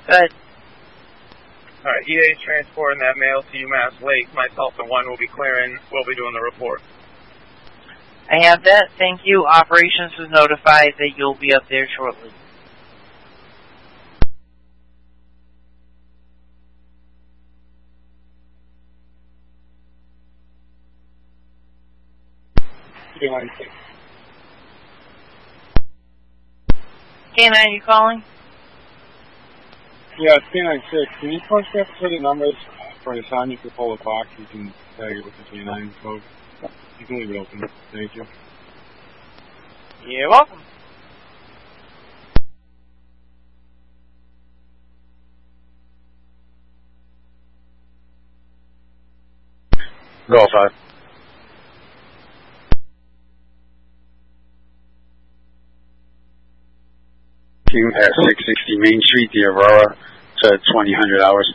Good. Alright, EA is transporting that mail to UMass Lake. Myself and one will be doing the report. I have that. Thank you. Operations was notified that you'll be up there shortly. K9, you calling? Yeah, it's K96. Can you punch me up for the numbers for the time you can pull the box? You can tag it with the K9 code. You can leave it open. Thank you. You're welcome. Go 5. Team at 660 Main Street, the Aurora, to 2000 hours.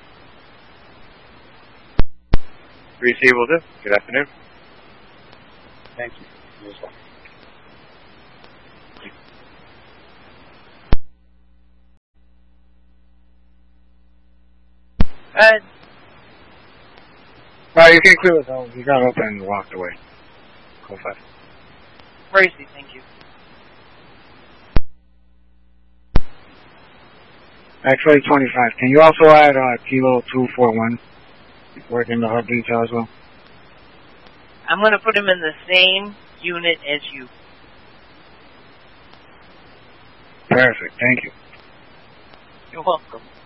Receive will do. Good afternoon. Thank you. You as well. Good. Alright, you can clear it out. You got open and walked away. Go 5. Racy, thank you. Actually, 25. Can you also add Kilo 241? Working the hub detail as well? I'm going to put him in the same unit as you. Perfect. Thank you. You're welcome.